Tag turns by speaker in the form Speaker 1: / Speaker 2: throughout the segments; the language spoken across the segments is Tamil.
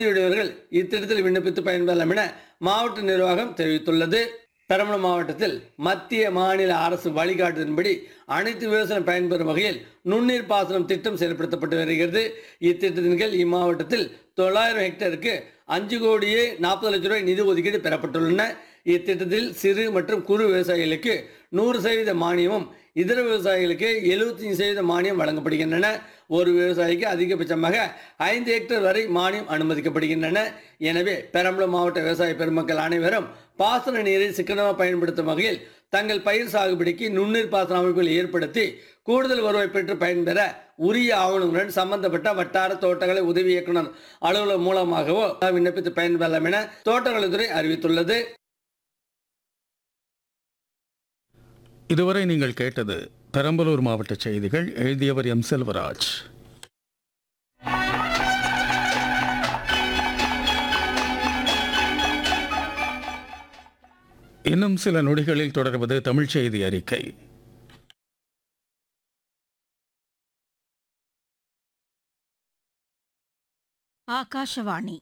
Speaker 1: உடையவர்கள் இத்திட்டத்தில் விண்ணப்பித்து பயன்பெறலாம் என மாவட்ட நிர்வாகம் தெரிவித்துள்ளது. பெரம்பலூர் மாவட்டத்தில் மத்திய மாநில அரசு வழிகாட்டுதலின்படி அனைத்து விவசாயம் பயன்பெறும் வகையில் நுண்ணீர் பாசனம் திட்டம் செயல்படுத்தப்பட்டு வருகிறது. இத்திட்டத்தின் கீழ் இம்மாவட்டத்தில் 900 ஹெக்டேருக்கு 5,40,00,000 ரூபாய் நிதி ஒதுக்கீடு பெறப்பட்டுள்ளன. இத்திட்டத்தில் சிறு மற்றும் குறு விவசாயிகளுக்கு 100% மானியமும் இதர விவசாயிகளுக்கு 75% மானியம் வழங்கப்படுகின்றன. ஒரு விவசாயிக்கு அதிகபட்சமாக 5 ஹெக்டேர் வரை மானியம் அனுமதிக்கப்படுகின்றன. எனவே பெரம்பலூர் மாவட்ட விவசாய பெருமக்கள் அனைவரும் பாசன நீரை சிக்கனமாக பயன்படுத்தும் வகையில் தங்கள் பயிர் சாகுபடிக்கு நுண்ணீர் பாசன அமைப்புகளை ஏற்படுத்தி கூடுதல் வருவாய் பெற்று பயன்பெற உரிய ஆவணங்களுடன் சம்பந்தப்பட்ட வட்டார தோட்டக்கலை உதவி இயக்குனர் அலுவலகம் மூலமாகவோ விண்ணப்பித்து பயன்பெறலாம் என தோட்டக்கலைத்துறை அறிவித்துள்ளது.
Speaker 2: இதுவரை நீங்கள் கேட்டது பெரம்பலூர் மாவட்ட செய்திகள். எழுதியவர் எம். செல்வராஜ். இன்னும் சில நொடிகளில் தொடர்வது தமிழ் செய்தி அறிக்கை.
Speaker 3: ஆகாஷவாணி.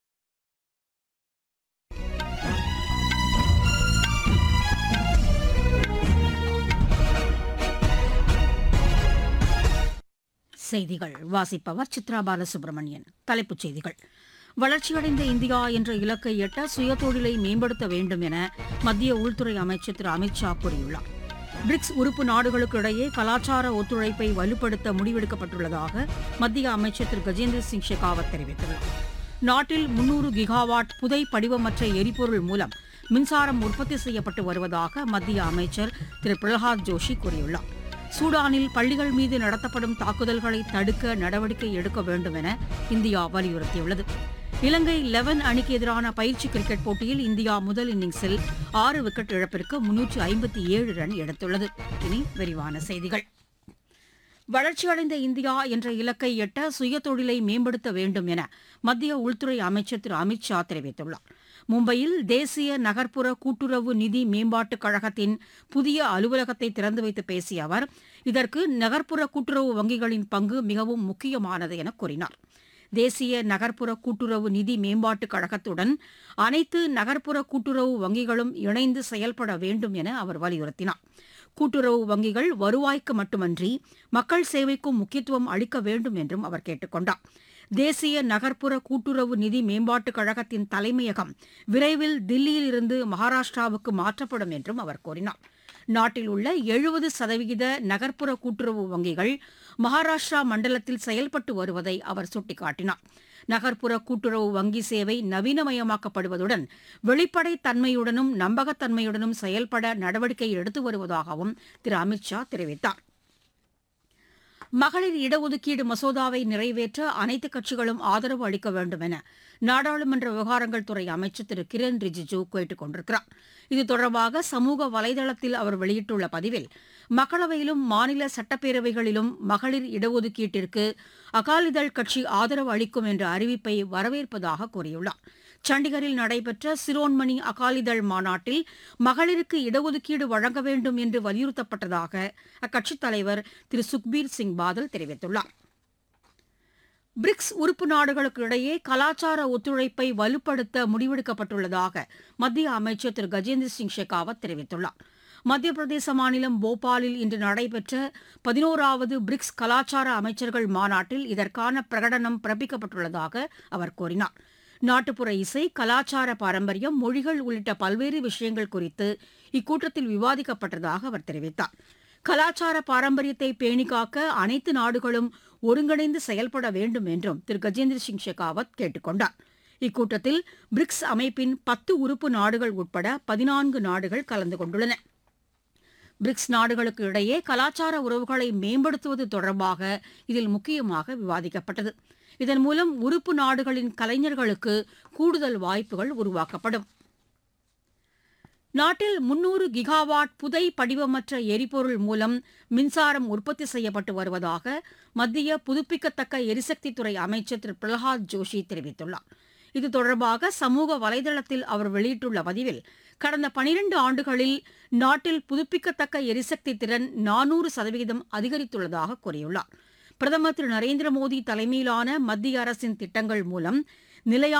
Speaker 3: செய்திகள் வாசிப்பவர் சித்ரா பாலசுப்ரமணியன். தலைப்புச் செய்திகள். வளர்ச்சியடைந்த இந்தியா என்ற இலக்கை எட்ட சுயதொழிலை மேம்படுத்த வேண்டும் என மத்திய உள்துறை அமைச்சர் திரு அமித் ஷா கூறியுள்ளார். பிரிக்ஸ் உறுப்பு நாடுகளுக்கு இடையே கலாச்சார ஒத்துழைப்பை வலுப்படுத்த முடிவெடுக்கப்பட்டுள்ளதாக மத்திய அமைச்சர் திரு கஜேந்திர சிங் ஷெகாவத் தெரிவித்துள்ளார். நாட்டில் 300 கிகாவாட் புதை படிவமற்ற எரிபொருள் மூலம் மின்சாரம் உற்பத்தி செய்யப்பட்டு வருவதாக மத்திய அமைச்சர் திரு பிரகலாத் ஜோஷி கூறியுள்ளார். சூடானில் பள்ளிகள் மீது நடத்தப்படும் தாக்குதல்களை தடுக்க நடவடிக்கை எடுக்க வேண்டும் என இந்தியா வலியுறுத்தியுள்ளது. இலங்கை 11 அணிக்கு எதிரான பயிற்சி கிரிக்கெட் போட்டியில் இந்தியா முதல் இன்னிங்ஸில் 6 விக்கெட் இழப்பிற்கு 357 ரன் எடுத்துள்ளது. இனி விரிவான செய்திகள். வளர்ச்சியடைந்த இந்தியா என்ற இலக்கை எட்ட சுயதொழிலை மேம்படுத்த வேண்டும் என மத்திய உள்துறை அமைச்சர் திரு அமித் ஷா தெரிவித்துள்ளார். மும்பையில் தேசிய நகர்ப்புற கூட்டுறவு நிதி மேம்பாட்டுக் கழகத்தின் புதிய அலுவலகத்தை திறந்து வைத்து பேசிய அவர், இதற்கு நகர்ப்புற கூட்டுறவு வங்கிகளின் பங்கு மிகவும் முக்கியமானது என கூறினார். தேசிய நகர்ப்புற கூட்டுறவு நிதி மேம்பாட்டுக் கழகத்துடன் அனைத்து நகர்ப்புற கூட்டுறவு வங்கிகளும் இணைந்து செயல்பட வேண்டும் என அவர் வலியுறுத்தினார். கூட்டுறவு வங்கிகள் வருவாய்க்கு மட்டுமன்றி மக்கள் சேவைக்கும் முக்கியத்துவம் அளிக்க வேண்டும் என்றும் அவர் கேட்டுக் கொண்டார். தேசிய நகர்ப்புற கூட்டுறவு நிதி மேம்பாட்டுக் கழகத்தின் தலைமையகம் விரைவில் தில்லியில் இருந்து மகாராஷ்டிராவுக்கு மாற்றப்படும் என்றும் அவர் கூறினார். நாட்டில் உள்ள 70% நகர்ப்புற கூட்டுறவு வங்கிகள் மகாராஷ்டிரா மண்டலத்தில் செயல்பட்டு வருவதை அவர் சுட்டிக்காட்டினார். நகர்ப்புற கூட்டுறவு வங்கி சேவை நவீனமயமாக்கப்படுவதுடன் வெளிப்படைத் தன்மையுடனும் நம்பகத்தன்மையுடனும் செயல்பட நடவடிக்கை எடுத்து வருவதாகவும் திரு அமித் ஷா தெரிவித்தார். மகளிர் இடஒதுக்கீடு மசோதாவை நிறைவேற்ற அனைத்துக் கட்சிகளும் ஆதரவு அளிக்க வேண்டும் என நாடாளுமன்ற விவகாரங்கள் துறை அமைச்சர் திரு கிரண் ரிஜிஜூ கேட்டுக் கொண்டிருக்கிறார். இது தொடர்பாக சமூக வலைதளத்தில் அவர் வெளியிட்டுள்ள பதிவில், மக்களவையிலும் மாநில சட்டப்பேரவைகளிலும் மகளிர் இடஒதுக்கீட்டிற்கு அகாலிதள் கட்சி ஆதரவு அளிக்கும் என்ற அறிவிப்பை வரவேற்பதாக கூறியுள்ளார். சண்டிகரில் நடைபெற்ற சிரோன்மணி அகாலிதள் மாநாட்டில் மகளிருக்கு இடஒதுக்கீடு வழங்க வேண்டும் என்று வலியுறுத்தப்பட்டதாக அக்கட்சித் தலைவர் திரு சுக்பீர் சிங் பாதல் தெரிவித்துள்ளார். பிரிக்ஸ் உறுப்பு நாடுகளுக்கு இடையே கலாச்சார ஒத்துழைப்பை வலுப்படுத்த முடிவெடுக்கப்பட்டுள்ளதாக மத்திய அமைச்சர் திரு கஜேந்திர சிங் ஷெகாவத் தெரிவித்துள்ளார். மத்திய பிரதேச மாநிலம் போபாலில் இன்று நடைபெற்ற 11வது பிரிக்ஸ் கலாச்சார அமைச்சர்கள் மாநாட்டில் இதற்கான பிரகடனம் பிறப்பிக்கப்பட்டுள்ளதாக அவர் கூறினார். நாட்டுப்புற இசை, கலாச்சார பாரம்பரியம், மொழிகள் உள்ளிட்ட பல்வேறு விஷயங்கள் குறித்து இக்கூட்டத்தில் விவாதிக்கப்பட்டதாக அவர் தெரிவித்தார். கலாச்சார பாரம்பரியத்தை பேணிக்காக்க அனைத்து நாடுகளும் ஒருங்கிணைந்து செயல்பட வேண்டும் என்றும் திரு கஜேந்திர சிங் ஷெகாவத் கேட்டுக் கொண்டார். இக்கூட்டத்தில் பிரிக்ஸ் அமைப்பின் 10 உறுப்பு நாடுகள் உட்பட 14 நாடுகள் கலந்து கொண்டுள்ளன. பிரிக்ஸ் நாடுகளுக்கு இடையே கலாச்சார உறவுகளை மேம்படுத்துவது தொடர்பாக இதில் முக்கியமாக விவாதிக்கப்பட்டது. இதன் மூலம் உறுப்பு நாடுகளின் கலைஞர்களுக்கு கூடுதல் வாய்ப்புகள் உருவாக்கப்படும். நாட்டில் 300 கிகாவாட் புதை படிவமற்ற எரிபொருள் மூலம் மின்சாரம் உற்பத்தி செய்யப்பட்டு வருவதாக மத்திய புதுப்பிக்கத்தக்க எரிசக்தித்துறை அமைச்சர் திரு பிரகலாத் ஜோஷி தெரிவித்துள்ளார். இது தொடர்பாக சமூக வலைதளத்தில் அவர் வெளியிட்டுள்ள பதிவில், கடந்த 12 ஆண்டுகளில் நாட்டில் புதுப்பிக்கத்தக்க எரிசக்தி திறன் 400% அதிகரித்துள்ளதாக கூறியுள்ளார். பிரதமர் திரு நரேந்திர மோடி தலைமையிலான மத்திய அரசின் திட்டங்கள் மூலம் நிலையான